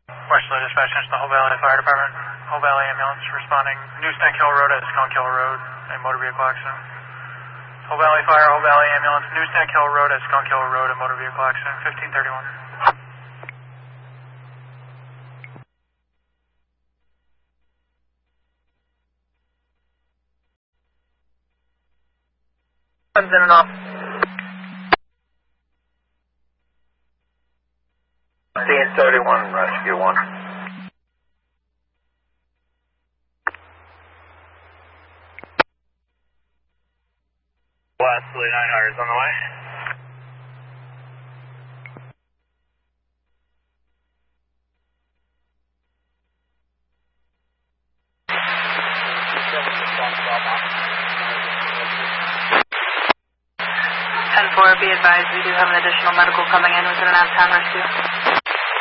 Westerly Dispatch to the Whole Valley Fire Department. Whole Valley Ambulance responding. New Stank Hill Road at Skunk Hill Road. A motor vehicle accident. Whole Valley Fire, Whole Valley Ambulance. New Stank Hill Road at Skunk Hill Road. A motor vehicle accident. 1531. Comes in and off. 1531, Rescue 1. Westerly 900 is on the way. Be advised, we do have an additional medical coming in with an out-of-town rescue.